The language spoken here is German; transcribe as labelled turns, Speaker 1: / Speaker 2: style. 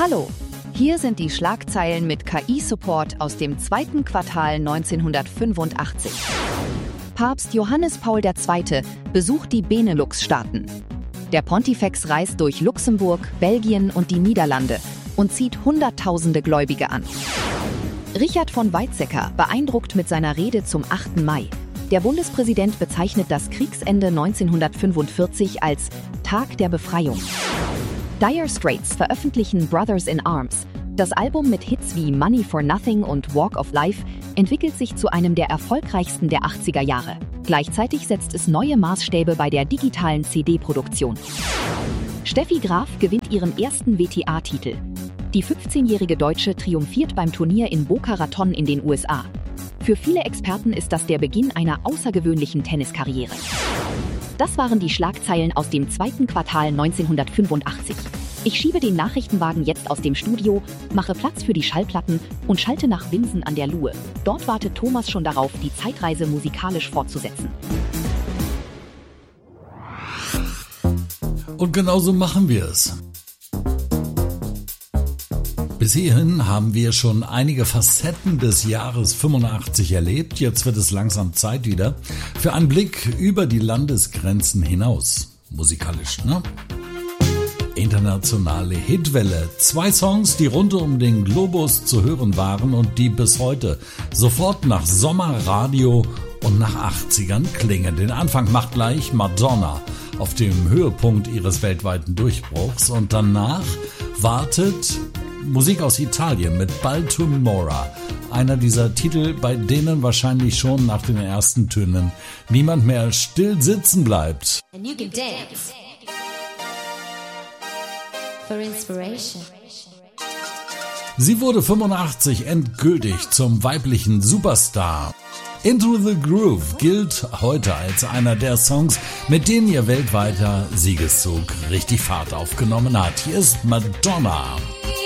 Speaker 1: Hallo, hier sind die Schlagzeilen mit KI-Support aus dem zweiten Quartal 1985. Papst Johannes Paul II. Besucht die Benelux-Staaten. Der Pontifex reist durch Luxemburg, Belgien und die Niederlande und zieht Hunderttausende Gläubige an. Richard von Weizsäcker beeindruckt mit seiner Rede zum 8. Mai. Der Bundespräsident bezeichnet das Kriegsende 1945 als Tag der Befreiung. Dire Straits veröffentlichen Brothers in Arms. Das Album mit Hits wie Money for Nothing und Walk of Life entwickelt sich zu einem der erfolgreichsten der 80er Jahre. Gleichzeitig setzt es neue Maßstäbe bei der digitalen CD-Produktion. Steffi Graf gewinnt ihren ersten WTA-Titel. Die 15-jährige Deutsche triumphiert beim Turnier in Boca Raton in den USA. Für viele Experten ist das der Beginn einer außergewöhnlichen Tenniskarriere. Das waren die Schlagzeilen aus dem zweiten Quartal 1985. Ich schiebe den Nachrichtenwagen jetzt aus dem Studio, mache Platz für die Schallplatten und schalte nach Winsen an der Luhe. Dort wartet Thomas schon darauf, die Zeitreise musikalisch fortzusetzen.
Speaker 2: Und genauso machen wir es. Bis hierhin haben wir schon einige Facetten des Jahres 85 erlebt. Jetzt wird es langsam Zeit wieder für einen Blick über die Landesgrenzen hinaus. Musikalisch, ne? Internationale Hitwelle. 2 Songs, die rund um den Globus zu hören waren und die bis heute sofort nach Sommerradio und nach 80ern klingen. Den Anfang macht gleich Madonna auf dem Höhepunkt ihres weltweiten Durchbruchs und danach wartet Musik aus Italien mit Baltimora. Einer dieser Titel, bei denen wahrscheinlich schon nach den ersten Tönen niemand mehr still sitzen bleibt.
Speaker 3: And you can dance for inspiration.
Speaker 2: Sie wurde 85 endgültig zum weiblichen Superstar. Into the Groove gilt heute als einer der Songs, mit denen ihr weltweiter Siegeszug richtig Fahrt aufgenommen hat. Hier ist Madonna.